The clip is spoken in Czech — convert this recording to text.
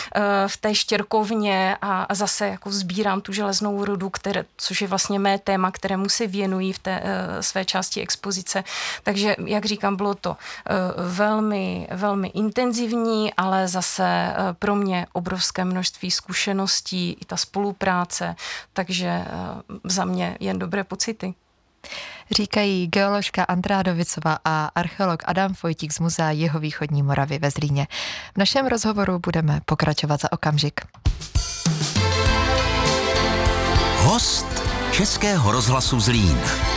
v té štěrkovně a zase jako sbírám tu železnou rudu, což je vlastně mé téma, kterému se věnují v té své části expozice. Takže, jak říkám, bylo to velmi, velmi intenzivní, ale zase pro mě obrovské množství zkušeností, i ta spolupráce, takže za mě jen dobré pocity. Říkají geoložka Andrea Dovicová a archeolog Adam Vojtík z Muzea Jihovýchodní Moravy ve Zlíně. V našem rozhovoru budeme pokračovat za okamžik. Host Českého rozhlasu Zlín.